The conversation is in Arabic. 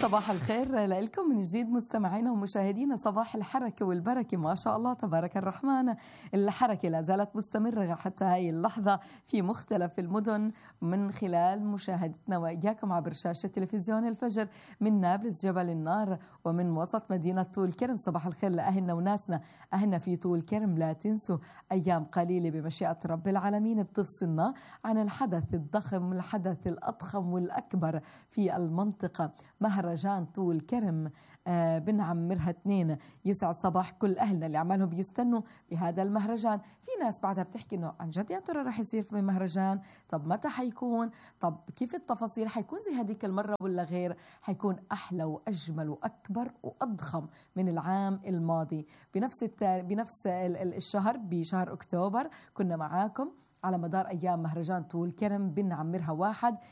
صباح الخير لكم من جديد مستمعينا ومشاهدينا. صباح الحركة والبركة، ما شاء الله تبارك الرحمن. الحركة لا زالت مستمرة حتى هاي اللحظة في مختلف المدن من خلال مشاهدتنا وإياكم عبر شاشة تلفزيون الفجر من نابلس جبل النار ومن وسط مدينة طول كرم. صباح الخير لأهلنا وناسنا أهلنا في طول كرم. لا تنسوا أيام قليلة بمشيئة رب العالمين بتفصلنا عن الحدث الضخم، الحدث الأضخم والأكبر في المنطقة، مهرجان طول كرم. بنعمرها 2. يسعد صباح كل أهلنا اللي عمالهم بيستنوا بهذا المهرجان. في ناس بعدها بتحكي إنه عن جد يا ترى رح يصير في مهرجان؟ طب متى حيكون؟ طب كيف التفاصيل؟ حيكون زي هذيك المرة ولا غير؟ حيكون أحلى وأجمل وأكبر وأضخم من العام الماضي. بنفس الشهر، بشهر أكتوبر، كنا معاكم على مدار أيام مهرجان طول كرم بنعمرها 1